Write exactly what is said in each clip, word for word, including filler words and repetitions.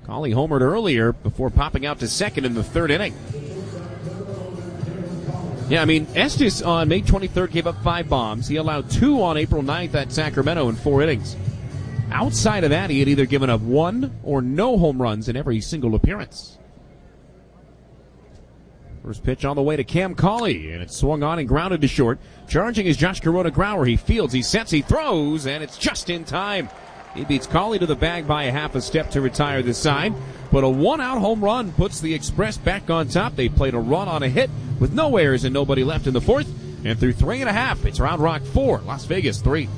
Cawley homered earlier before popping out to second in the third inning. Yeah, I mean, Estes on May twenty-third gave up five bombs. He allowed two on April ninth at Sacramento in four innings. Outside of that, he had either given up one or no home runs in every single appearance. First pitch on the way to Cam Cawley, and it's swung on and grounded to short. Charging is Josh Corona-Grauer. He fields, he sets, he throws, and it's just in time. He beats Cawley to the bag by a half a step to retire this side. But a one-out home run puts the Express back on top. They played a run on a hit with no errors and nobody left in the fourth. And through three and a half, it's Round Rock four, Las Vegas three.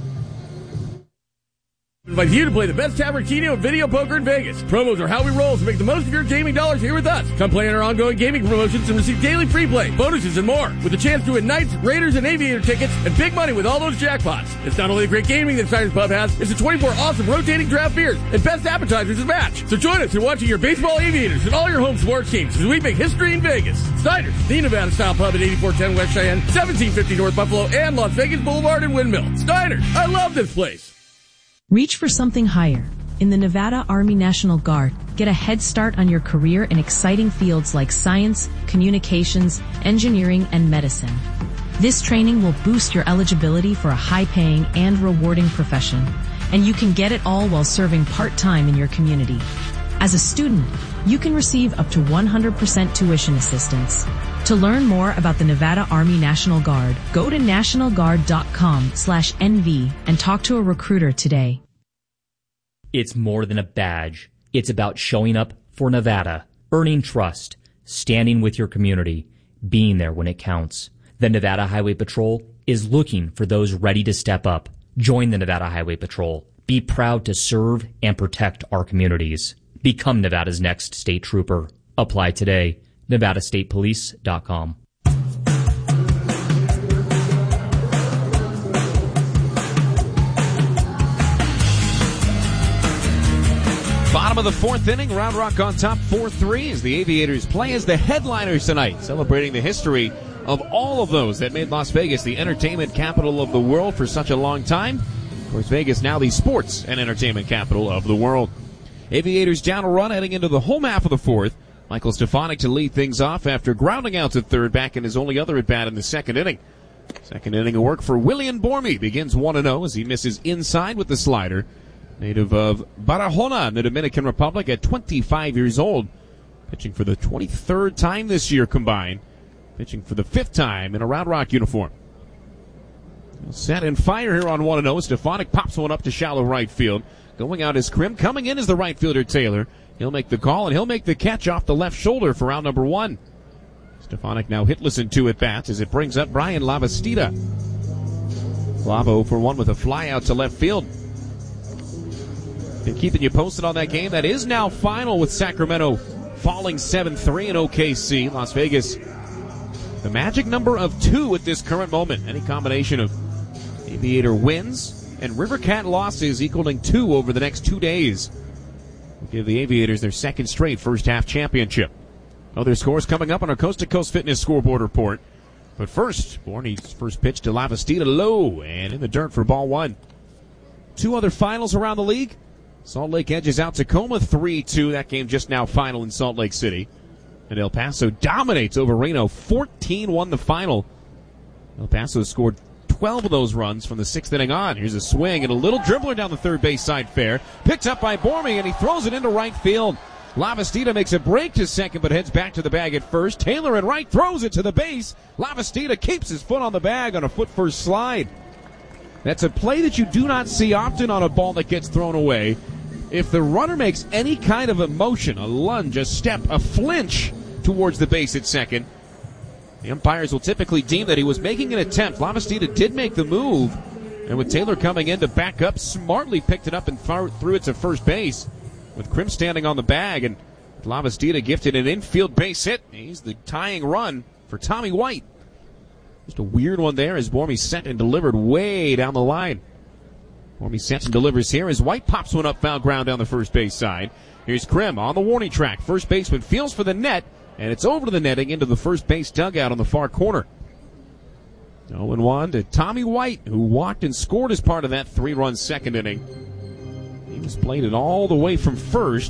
We invite you to play the best tavern, keno, and video poker in Vegas. Promos are how we roll, so make the most of your gaming dollars here with us. Come play in our ongoing gaming promotions and receive daily free play, bonuses, and more. With a chance to win Knights, Raiders, and Aviator tickets, and big money with all those jackpots. It's not only the great gaming that Snyder's Pub has, it's the twenty-four awesome rotating draft beers and best appetizers to match. So join us in watching your baseball Aviators and all your home sports teams as we make history in Vegas. Snyder's, the Nevada-style pub at eighty-four ten West Cheyenne, seventeen fifty North Buffalo, and Las Vegas Boulevard and Windmill. Snyder's, I love this place. Reach for something higher. In the Nevada Army National Guard, get a head start on your career in exciting fields like science, communications, engineering, and medicine. This training will boost your eligibility for a high-paying and rewarding profession, and you can get it all while serving part-time in your community. As a student, you can receive up to one hundred percent tuition assistance. To learn more about the Nevada Army National Guard, go to national guard dot com slash N V and talk to a recruiter today. It's more than a badge. It's about showing up for Nevada, earning trust, standing with your community, being there when it counts. The Nevada Highway Patrol is looking for those ready to step up. Join the Nevada Highway Patrol. Be proud to serve and protect our communities. Become Nevada's next state trooper. Apply today. nevada state police dot com. Bottom of the fourth inning, Round Rock on top four three as the Aviators play as the headliners tonight, celebrating the history of all of those that made Las Vegas the entertainment capital of the world for such a long time. Of course, Vegas now the sports and entertainment capital of the world. Aviators down a run heading into the home half of the fourth. Michael Stefanik to lead things off after grounding out to third back in his only other at-bat in the second inning. Second inning of work for Willian Bormy begins one and oh as he misses inside with the slider. Native of Barahona in the Dominican Republic at twenty-five years old. Pitching for the twenty-third time this year combined. Pitching for the fifth time in a Round Rock uniform. Set and fire here on one and oh. Stefanik pops one up to shallow right field. Going out is Krim. Coming in is the right fielder Taylor. He'll make the call, and he'll make the catch off the left shoulder for out number one. Stefanik now hitless in two at-bats as it brings up Brian Lavastida. Lava oh for one with a fly out to left field. Been keeping you posted on that game. That is now final with Sacramento falling seven three in O K C. Las Vegas, the magic number of two at this current moment. Any combination of Aviator wins and Rivercat losses equaling two over the next two days will give the Aviators their second straight first half championship. Other scores coming up on our Coast to Coast Fitness scoreboard report. But first, Borny's first pitch to Lavastida low and in the dirt for ball one. Two other finals around the league. Salt Lake edges out Tacoma three two. That game just now final in Salt Lake City. And El Paso dominates over Reno fourteen one the final. El Paso scored twelve of those runs from the sixth inning on. Here's a swing and a little dribbler down the third base side fair. Picked up by Bormy, and he throws it into right field. Lavastida makes a break to second, but heads back to the bag at first. Taylor in right throws it to the base. Lavastida keeps his foot on the bag on a foot first slide. That's a play that you do not see often on a ball that gets thrown away. If the runner makes any kind of a motion, a lunge, a step, a flinch towards the base at second, the umpires will typically deem that he was making an attempt. Lavastida did make the move, and with Taylor coming in to back up, smartly picked it up and threw it to first base. With Krim standing on the bag, and Lavastida gifted an infield base hit. He's the tying run for Tommy White. Just a weird one there as Bormy sent and delivered way down the line. Bormy sets and delivers here as White pops one up foul ground down the first base side. Here's Krim on the warning track. First baseman feels for the net, and it's over to the netting into the first base dugout on the far corner. oh and one to Tommy White, who walked and scored as part of that three-run second inning. He was played it all the way from first.